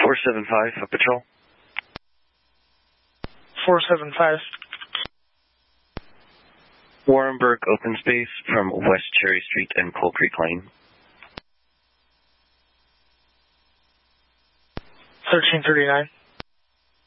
475, patrol. 475. Warrenburg open space from West Cherry Street and Coal Creek Lane. 1339.